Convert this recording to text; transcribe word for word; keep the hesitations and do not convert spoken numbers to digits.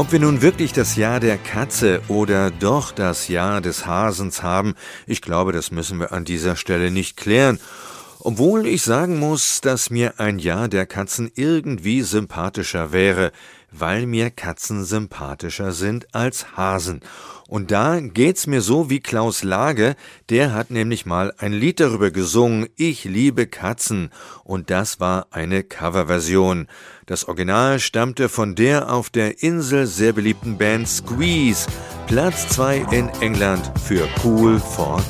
Ob wir nun wirklich das Jahr der Katze oder doch das Jahr des Hasens haben, ich glaube, das müssen wir an dieser Stelle nicht klären. Obwohl ich sagen muss, dass mir ein Jahr der Katzen irgendwie sympathischer wäre, weil mir Katzen sympathischer sind als Hasen. Und da geht's mir so wie Klaus Lage, der hat nämlich mal ein Lied darüber gesungen, Ich liebe Katzen, und das war eine Coverversion. Das Original stammte von der auf der Insel sehr beliebten Band Squeeze, Platz zwei in England für Cool for